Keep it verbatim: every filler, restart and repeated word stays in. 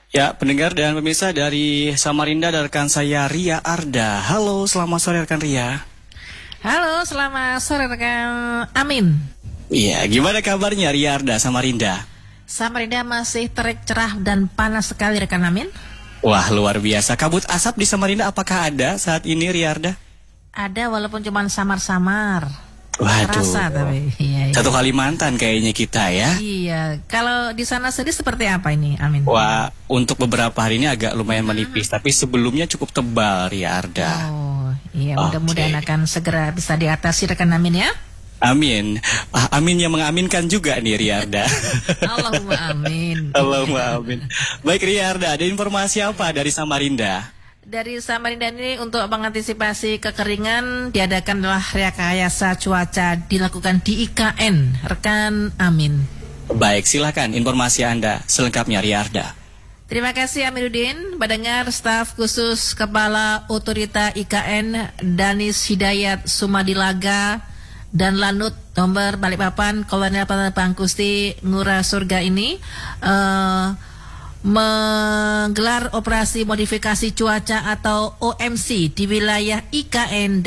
Ya, pendengar dan pemirsa dari Samarinda ada rekan saya Ria Arda. Halo, selamat sore rekan Ria. Halo, selamat sore rekan Amin. Iya, gimana kabarnya Ria Arda, Samarinda? Samarinda masih terik, cerah dan panas sekali rekan Amin. Wah, luar biasa. Kabut asap di Samarinda apakah ada saat ini Ria Arda? Ada walaupun cuma samar-samar. Waduh, terasa tapi iya, iya. Satu Kalimantan kayaknya kita ya. Iya, kalau di sana sendiri seperti apa ini, Amin? Wah, untuk beberapa hari ini agak lumayan menipis, tapi sebelumnya cukup tebal, Ria Arda. Oh, iya, Oke. mudah-mudahan akan segera bisa diatasi rekan Amin ya. Amin. Ah, amin yang mengaminkan juga nih Ria Arda. Allahumma amin. Allahumma amin. Baik Ria Arda, ada informasi apa dari Samarinda? Dari Samarinda ini untuk mengantisipasi kekeringan diadakanlah rekayasa cuaca dilakukan di I K N, rekan Amin. Baik, silakan informasi Anda selengkapnya Ria Arda. Terima kasih Amiruddin, pendengar staf khusus Kepala Otorita I K N Danis Hidayat Sumadilaga dan Lanut Nomor Balikpapan Kolonel Pangkusti Ngurah Surga ini uh, menggelar operasi modifikasi cuaca atau O M C di wilayah I K N